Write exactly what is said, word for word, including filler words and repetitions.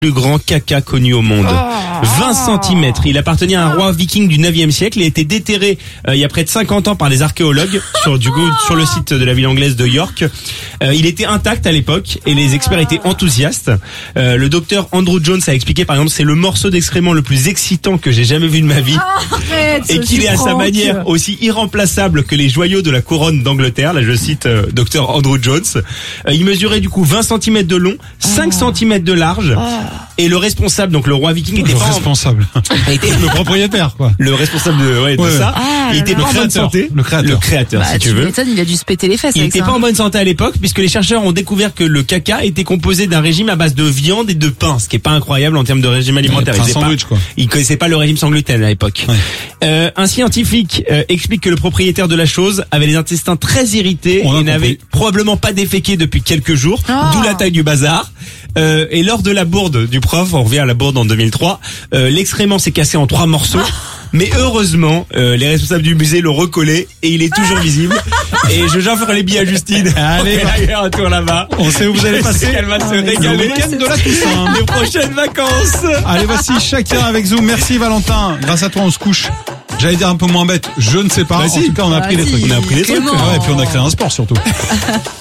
plus grand caca connu au monde. vingt centimètres. Il appartenait à un roi viking du neuvième siècle. Il a été déterré euh, il y a près de cinquante ans par des archéologues sur, du coup, sur le site de la ville anglaise de York. Euh, il était intact à l'époque et les experts étaient enthousiastes. Euh, le docteur Andrew Jones a expliqué, par exemple, c'est le morceau d'excrément le plus excitant que j'ai jamais vu de ma vie. Arrête, Et qu'il est à sa manière aussi irremplaçable que les joyaux de la couronne d'Angleterre. Là, je cite euh, docteur Andrew Jones. Euh, il mesurait du coup vingt centimètres de long, cinq centimètres de large. Et le responsable, donc le roi viking, était le pas responsable, en... était... le propriétaire, quoi. Le responsable de, ouais, de ouais, ça. Ah, il était là, pas là. en bonne santé. Le créateur. Le créateur, bah, si tu, tu veux. m'étonnes, il a dû se péter les fesses. Il avec était ça. pas en bonne santé à l'époque, puisque les chercheurs ont découvert que le caca était composé d'un régime à base de viande et de pain, ce qui est pas incroyable en termes de régime alimentaire. Ouais, un il sandwich, pas, quoi. il connaissait pas le régime sans gluten à l'époque. Ouais. Euh, un scientifique euh, explique que le propriétaire de la chose avait les intestins très irrités On a et n'avait compris. probablement pas déféqué depuis quelques jours, Oh. d'où la taille du bazar. Euh, et lors de la bourde du prof, on revient à la bourde en deux mille trois, euh, l'excrément s'est cassé en trois morceaux. Mais heureusement, euh, les responsables du musée l'ont recollé et il est toujours visible. Et je j'offre les billets à Justine. Allez, Elle a eu un tour là-bas. On sait où vous allez Je sais passer. qu'elle va se Le régaler. week-end de la Toussaint. Les prochaines vacances. Allez, voici Shakira avec Zoom. Merci Valentin. Grâce à toi, on se couche. J'allais dire un peu moins bête. Je ne sais pas. Bah en si. tout cas, on a Ah, appris des si. trucs. On a appris des trucs. Clément. Ouais, et puis on a créé un sport surtout.